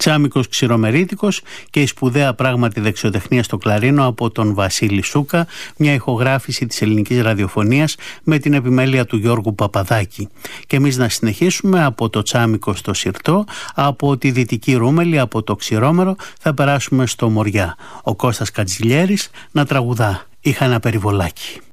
Τσάμικος Ξηρομερίτικος και η σπουδαία πράγματι δεξιοτεχνία στο κλαρίνο από τον Βασίλη Σούκα, μια ηχογράφηση της ελληνικής ραδιοφωνίας με την επιμέλεια του Γιώργου Παπαδάκη. Και εμείς να συνεχίσουμε από το Τσάμικο στο Συρτό, από τη Δυτική Ρούμελη, από το Ξηρόμερο θα περάσουμε στο Μοριά. Ο Κώστας Κατζηλιέρης να τραγουδά «Είχα ένα περιβολάκι».